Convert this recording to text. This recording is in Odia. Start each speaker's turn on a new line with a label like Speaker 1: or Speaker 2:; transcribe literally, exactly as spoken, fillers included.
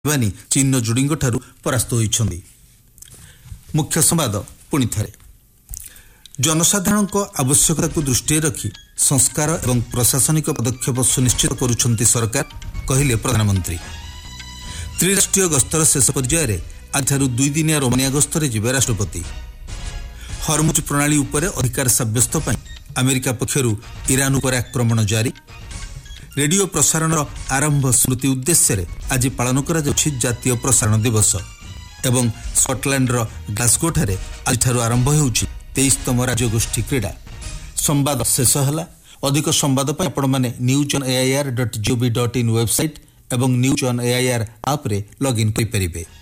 Speaker 1: ବାନି ଚୀନର ଜୁଡିଙ୍କଠାରୁ ପରାସ୍ତ ହୋଇଛନ୍ତି। ମୁଖ୍ୟ ସମ୍ବାଦ ପୁଣି ଥରେ। ଜନସାଧାରଣଙ୍କ ଆବଶ୍ୟକତାକୁ ଦୃଷ୍ଟିରେ ରଖି ସଂସ୍କାର ଏବଂ ପ୍ରଶାସନିକ ପଦକ୍ଷେପ ସୁନିଶ୍ଚିତ କରୁଛନ୍ତି ସରକାର, କହିଲେ ପ୍ରଧାନମନ୍ତ୍ରୀ। ତ୍ରିରାଷ୍ଟ୍ରୀୟ ଗସ୍ତର ଶେଷ ପର୍ଯ୍ୟାୟରେ ଆଜିଠାରୁ ଦୁଇଦିନିଆ ରୋମାନିଆ ଗସ୍ତରେ ଯିବେ ରାଷ୍ଟ୍ରପତି। ହରମୁଜ ପ୍ରଣାଳୀ ଉପରେ ଅଧିକାର ସାବ୍ୟସ୍ତ ପାଇଁ ଆମେରିକା ପକ୍ଷରୁ ଇରାନ ଉପରେ ଆକ୍ରମଣ ଜାରି। ରେଡିଓ ପ୍ରସାରଣର ଆରମ୍ଭ ସ୍ମୃତି ଉଦ୍ଦେଶ୍ୟରେ ଆଜି ପାଳନ କରାଯାଉଛି ଜାତୀୟ ପ୍ରସାରଣ ଦିବସ। ଏବଂ ସ୍କଟଲ୍ୟାଣ୍ଡର ଗ୍ଲାସଗୋଠାରେ ଆଜିଠାରୁ ଆରମ୍ଭ ହେଉଛି ତେଇଶତମ ରାଜ୍ୟଗୋଷ୍ଠୀ କ୍ରୀଡ଼ା। ସମ୍ବାଦ ଶେଷ ହେଲା। ଅଧିକ ସମ୍ବାଦ ପାଇଁ ଆପଣମାନେ news on AIR dot GOV dot in website ଏବଂ ନ୍ୟୁଜ୍ ଅନ୍ ଏଆଇଆର୍ ଆପ୍ରେ ଲଗ୍ଇନ୍ କରିପାରିବେ।